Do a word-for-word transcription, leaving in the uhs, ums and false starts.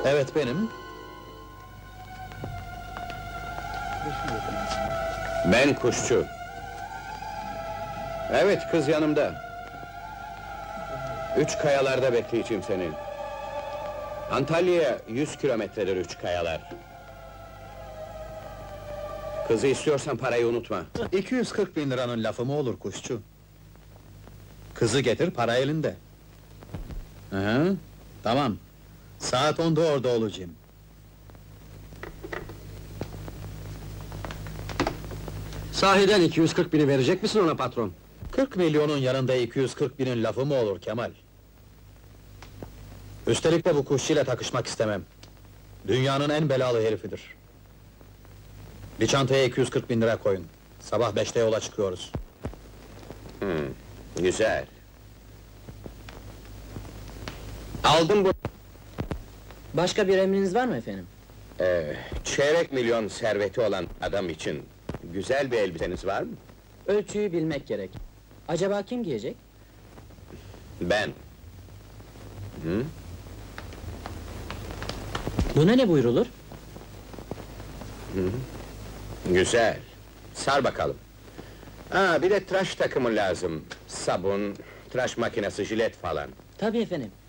Evet, benim. Ben kuşçu. Evet, kız yanımda. Üç kayalarda bekleyeceğim seni. Antalya'ya yüz kilometredir üç kayalar. Kızı istiyorsan parayı unutma. iki yüz kırk bin liranın lafı mı olur kuşçu? Kızı getir, para elinde. Hı, tamam. Saat onda orada olacağım. Sahiden iki yüz kırk bini verecek misin ona patron? kırk milyonun yanında iki yüz kırk binin lafı mı olur Kemal? Üstelik de bu kuşçuyla takışmak istemem. Dünyanın en belalı herifidir. Bir çantaya iki yüz kırk bin lira koyun. Sabah beşte yola çıkıyoruz. Hmm, güzel. Aldım bu... Başka bir emriniz var mı efendim? Ee, çeyrek milyon serveti olan adam için... güzel bir elbiseniz var mı? Ölçüyü bilmek gerek. Acaba kim giyecek? Ben. Hı? Buna ne buyrulur? Güzel. Sar bakalım. Ha, bir de tıraş takımı lazım. Sabun, tıraş makinesi, jilet falan. Tabii efendim.